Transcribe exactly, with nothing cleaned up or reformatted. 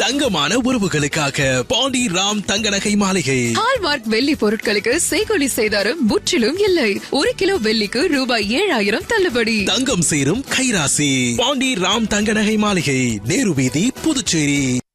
தங்கமான உறவுகளுக்காக பாண்டி ராம் தங்க நகை மாளிகை. ஹால்மார்க் வெள்ளி பொருட்களுக்கு செய்கூலி சேதாரம் முற்றிலும் இல்லை. ஒரு கிலோ வெள்ளிக்கு ரூபாய் ஏழாயிரம் தள்ளுபடி. தங்கம் சேரும் கைராசி பாண்டி ராம் தங்க நகை மாளிகை, நேரு வீதி, புதுச்சேரி.